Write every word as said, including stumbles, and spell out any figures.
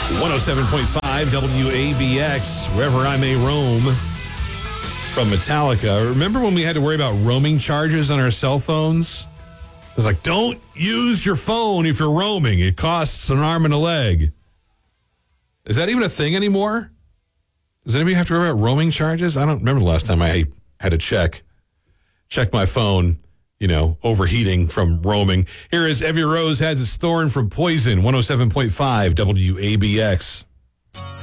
one oh seven point five W A B X, Wherever I May Roam, from Metallica. Remember when we had to worry about roaming charges on our cell phones? It was like, don't use your phone if you're roaming. It costs an arm and a leg. Is that even a thing anymore? Does anybody have to worry about roaming charges? I don't remember the last time I had to check. Check my phone, you know, overheating from roaming. Here is Every Rose Has Its Thorn from Poison, one oh seven point five W A B X.